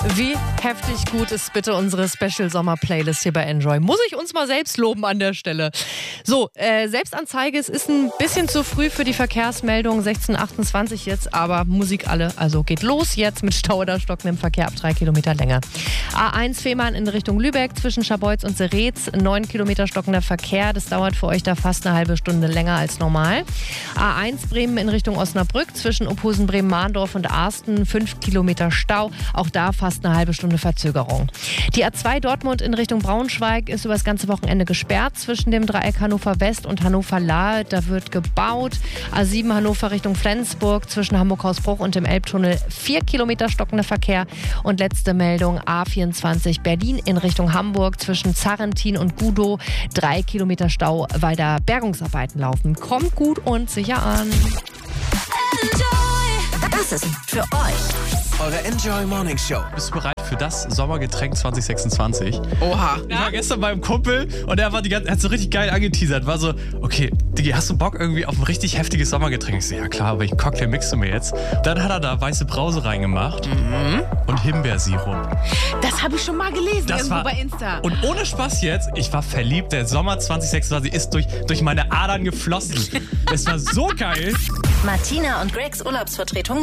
Wie heftig gut ist bitte unsere Special-Sommer-Playlist hier bei Enjoy. Muss ich uns mal selbst loben an der Stelle. So, Selbstanzeige, es ist ein bisschen zu früh für die Verkehrsmeldung, 16:28 jetzt, aber Musik alle. Also geht los jetzt mit Stau oder stockendem Verkehr ab 3 Kilometer länger. A1 Fehmarn in Richtung Lübeck zwischen Scharbeutz und Seretz, 9 Kilometer stockender Verkehr. Das dauert für euch da fast eine halbe Stunde länger als normal. A1 Bremen in Richtung Osnabrück zwischen Ophusen, Bremen-Mahndorf und Arsten, 5 Kilometer Stau. Auch da fast eine halbe Stunde Verzögerung. Die A2 Dortmund in Richtung Braunschweig ist über das ganze Wochenende gesperrt zwischen dem Dreieck Hannover West und Hannover Lahe. Da wird gebaut. A7 Hannover Richtung Flensburg zwischen Hamburg-Hausbruch und dem Elbtunnel 4 Kilometer stockender Verkehr. Und letzte Meldung A24 Berlin in Richtung Hamburg zwischen Zarrentin und Gudow 3 Kilometer Stau, weil da Bergungsarbeiten laufen. Kommt gut und sicher an. Das ist für euch eure Enjoy Morning Show. Bist du bereit für das Sommergetränk 2026? Oha. Ich war gestern beim Kumpel und er hat so richtig geil angeteasert. War so, okay, Digi, hast du Bock irgendwie auf ein richtig heftiges Sommergetränk? Ich so, ja klar, welchen Cocktail mixst du mir jetzt? Dann hat er da weiße Brause reingemacht und Himbeersirup. Das habe ich schon mal gelesen, irgendwo bei Insta. Und ohne Spaß jetzt, ich war verliebt. Der Sommer 2026 ist durch meine Adern geflossen. Es war so geil. Martina und Gregs Urlaubsvertretung